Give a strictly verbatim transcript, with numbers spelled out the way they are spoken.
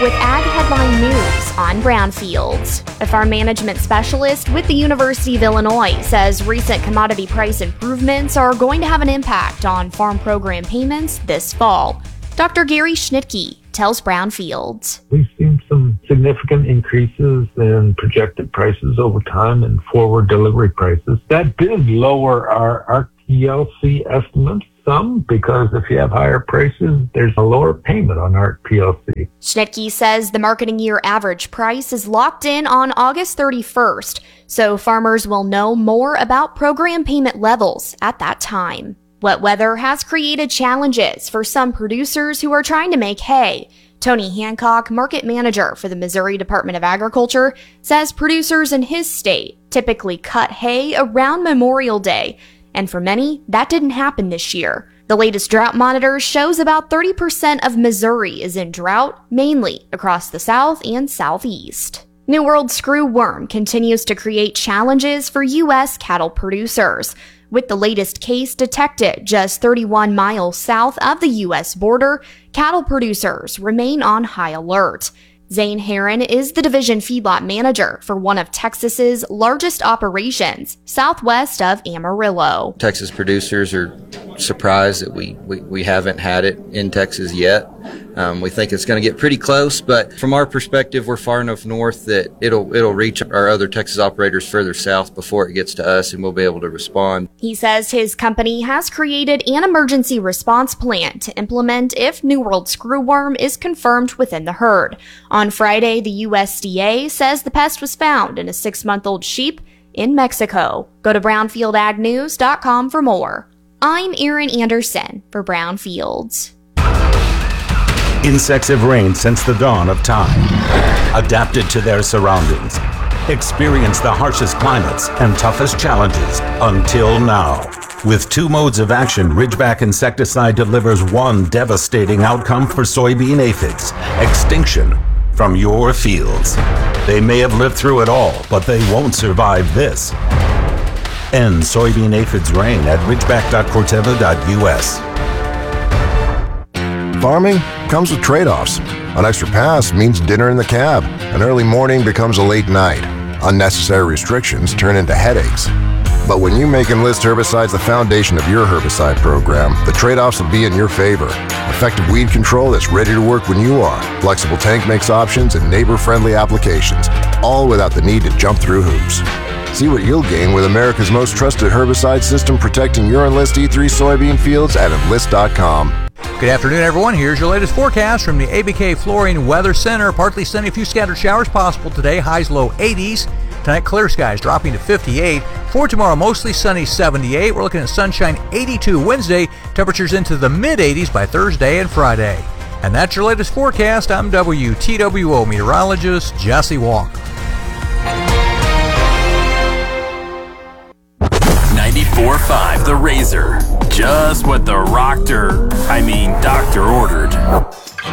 with Ag Headline News on Brownfields. A farm management specialist with the University of Illinois says recent commodity price improvements are going to have an impact on farm program payments this fall. Doctor Gary Schnitke tells Brownfields. We've seen some significant increases in projected prices over time and forward delivery prices. That did lower our R P L C estimates some because if you have higher prices, there's a lower payment on R P L C. Schnitke says the marketing year average price is locked in on August thirty-first, so farmers will know more about program payment levels at that time. Wet weather has created challenges for some producers who are trying to make hay. Tony Hancock, market manager for the Missouri Department of Agriculture, says producers in his state typically cut hay around Memorial Day, and for many, that didn't happen this year. The latest drought monitor shows about thirty percent of Missouri is in drought, mainly across the south and southeast. New World screwworm continues to create challenges for U S cattle producers. With the latest case detected just thirty-one miles south of the U S border, cattle producers remain on high alert. Zane Herron is the division feedlot manager for one of Texas's largest operations, southwest of Amarillo. Texas producers are surprised that we, we, we haven't had it in Texas yet. Um, we think it's going to get pretty close, but from our perspective, we're far enough north that it'll it'll reach our other Texas operators further south before it gets to us, and we'll be able to respond. He says his company has created an emergency response plan to implement if New World screwworm is confirmed within the herd. On Friday, the U S D A says the pest was found in a six-month-old sheep in Mexico. Go to brownfield ag news dot com for more. I'm Erin Anderson for Brownfields. Insects have reigned since the dawn of time, adapted to their surroundings, experienced the harshest climates and toughest challenges until now. With two modes of action, Ridgeback insecticide delivers one devastating outcome for soybean aphids: extinction from your fields. They may have lived through it all, but they won't survive this. End soybean aphids reign at ridgeback dot corteva dot U S. Farming comes with trade-offs. An extra pass means dinner in the cab. An early morning becomes a late night. Unnecessary restrictions turn into headaches. But when you make Enlist herbicides the foundation of your herbicide program, the trade-offs will be in your favor. Effective weed control that's ready to work when you are. Flexible tank mix options and neighbor-friendly applications, all without the need to jump through hoops. See what you'll gain with America's most trusted herbicide system protecting your Enlist E three soybean fields at enlist dot com. Good afternoon, everyone. Here's your latest forecast from the A B K Flooring Weather Center. Partly sunny, a few scattered showers possible today. Highs low eighties. Tonight, clear skies dropping to fifty-eight. For tomorrow, mostly sunny, seventy-eight. We're looking at sunshine, eighty-two Wednesday. Temperatures into the mid-eighties by Thursday and Friday. And that's your latest forecast. I'm W T W O meteorologist Jesse Walker. ninety-four point five The Razor. Just what the rocker, I mean doctor ordered.